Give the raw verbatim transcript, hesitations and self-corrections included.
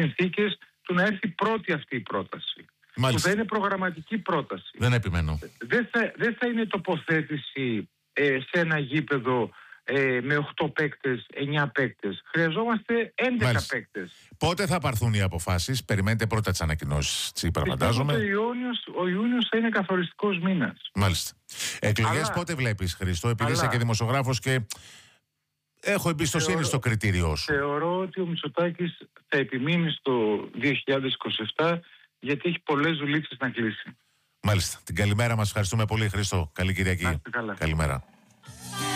συνθήκες του να έρθει πρώτη αυτή η πρόταση. Μάλιστα. Που θα είναι προγραμματική πρόταση. Δεν επιμένω. Δεν θα, δεν θα είναι τοποθέτηση ε, σε ένα γήπεδο ε, με οκτώ παίκτες, εννιά παίκτες. Χρειαζόμαστε έντεκα παίκτες. Πότε θα πάρθουν οι αποφάσεις? Περιμένετε πρώτα τις ανακοινώσεις, Τσίπρα, φαντάζομαι. Ο Ιούνιος, ο Ιούνιος θα είναι καθοριστικός μήνας. Μάλιστα. Εκλογές Αλλά, πότε βλέπεις, Χρήστο? Επειδή αλλά, είσαι και δημοσιογράφος και έχω εμπιστοσύνη θεωρώ, στο κριτήριό σου. Θεωρώ ότι ο Μητσοτάκης θα επιμείνει στο δύο χιλιάδες είκοσι επτά, γιατί έχει πολλές δουλίτσες να κλείσει. Μάλιστα. Την καλημέρα μας. Ευχαριστούμε πολύ, Χρήστο. Καλή Κυριακή. Καλημέρα. Καλημέρα.